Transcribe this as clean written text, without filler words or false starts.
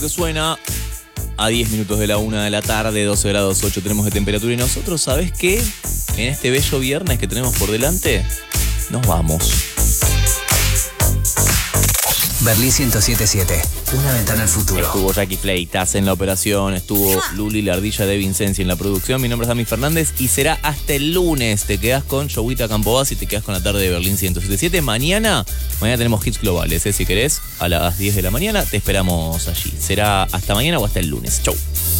Que suena a 10 minutos de la 1 de la tarde, 12 grados 8 tenemos de temperatura. Y nosotros, ¿sabés qué? En este bello viernes que tenemos por delante, nos vamos. Berlín 107.7, una ventana al futuro. Estuvo Jackie Fleitas en la operación, estuvo Luli la ardilla de Vincenzi en la producción. Mi nombre es Dami Fernández y será hasta el lunes. Te quedás con Joguita Campobas y te quedás con la tarde de Berlín 107.7. Mañana tenemos hits globales, si querés, a las 10 de la mañana. Te esperamos allí. Será hasta mañana o hasta el lunes. Chau.